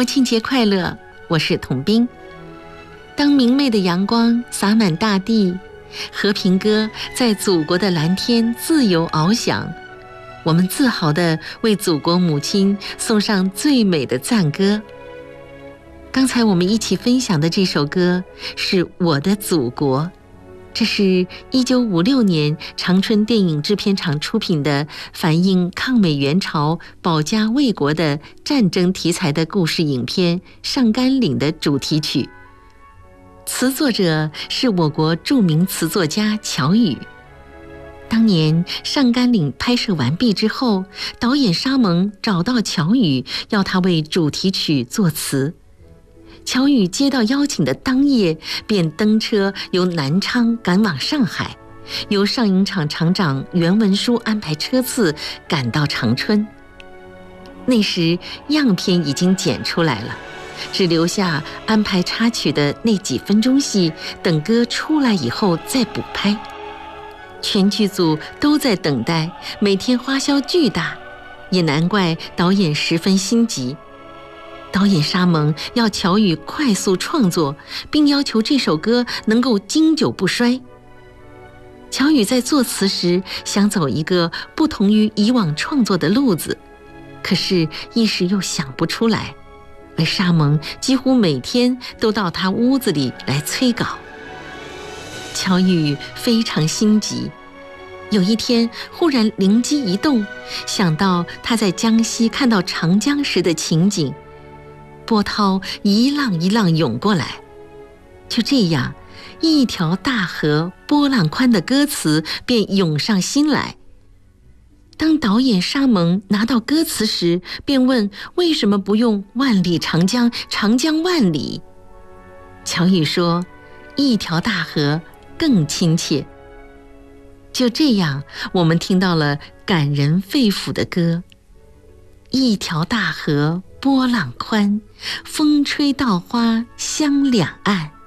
国庆节快乐，我是童斌。当明媚的阳光洒满大地，和平歌在祖国的蓝天自由翱翔，我们自豪地为祖国母亲送上最美的赞歌。刚才我们一起分享的这首歌是《我的祖国》，这是1956年长春电影制片厂出品的反映抗美援朝、保家卫国的战争题材的故事影片《上甘岭》的主题曲。词作者是我国著名词作家乔羽。当年《上甘岭》拍摄完毕之后，导演沙蒙找到乔羽，要他为主题曲作词。乔羽接到邀请的当夜，便登车由南昌赶往上海，由上影厂厂长袁文书安排车次赶到长春。那时样片已经剪出来了，只留下安排插曲的那几分钟戏，等歌出来以后再补拍。全剧组都在等待，每天花销巨大，也难怪导演十分心急。导演沙蒙要乔羽快速创作，并要求这首歌能够经久不衰。乔羽在作词时想走一个不同于以往创作的路子，可是一时又想不出来，而沙蒙几乎每天都到他屋子里来催稿。乔羽非常心急，有一天忽然灵机一动，想到他在江西看到长江时的情景，波涛一浪一浪涌过来。就这样，一条大河波浪宽的歌词便涌上心来。当导演沙蒙拿到歌词时，便问为什么不用万里长江，长江万里？乔羽说，一条大河更亲切。就这样，我们听到了感人肺腑的歌。一条大河波浪宽，风吹稻花香两岸。